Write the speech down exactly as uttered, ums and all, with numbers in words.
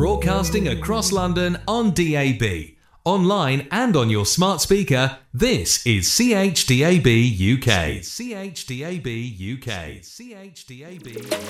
Broadcasting across London on D A B, online and on your smart speaker, this is C H D A B U K. C H D A B U K. C H D A B